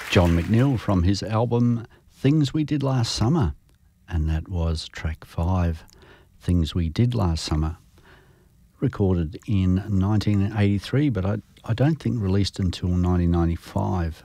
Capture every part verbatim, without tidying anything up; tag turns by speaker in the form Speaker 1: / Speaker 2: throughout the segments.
Speaker 1: John McNeil from his album Things We Did Last Summer, and that was track five, Things We Did Last Summer, recorded in nineteen eighty-three, but I, I don't think released until nineteen ninety-five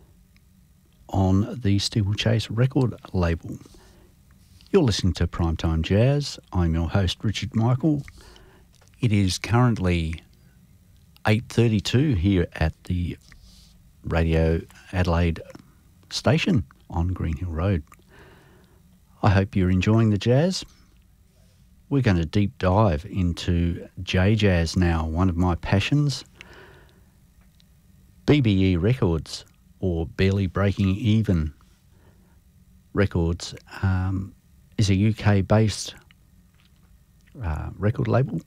Speaker 1: on the Steeplechase record label. You're listening to Primetime Jazz. I'm your host, Richard Michael. It is currently eight thirty-two here at the Radio Adelaide station on Green Hill Road. I hope you're enjoying the jazz. We're going to deep dive into J-Jazz now, one of my passions. B B E Records, or Barely Breaking Even Records, um, is a U K-based uh, record label.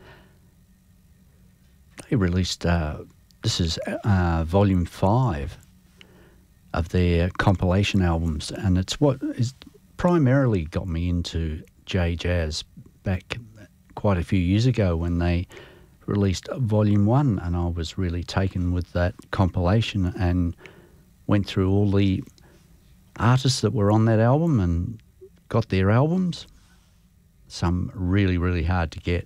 Speaker 1: They released, uh, this is uh, volume five of their compilation albums, and it's what is primarily got me into J-Jazz back quite a few years ago when they released volume one, and I was really taken with that compilation and went through all the artists that were on that album and got their albums, some really, really hard to get.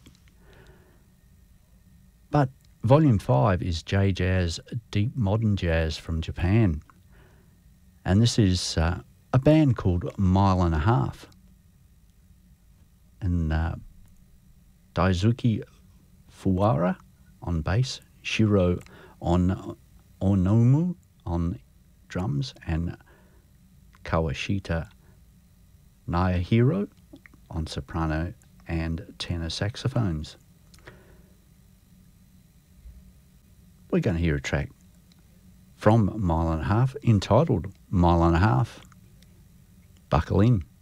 Speaker 1: But volume five is J-Jazz, Deep Modern Jazz from Japan. And this is uh, a band called Mile and a Half. And uh, Daisuke Fuwara on bass, Shiro on Onomu on drums, and Kawashita Nayahiro on soprano and tenor saxophones. We're going to hear a track from Mile and a Half entitled Mile and a Half. Buckle in.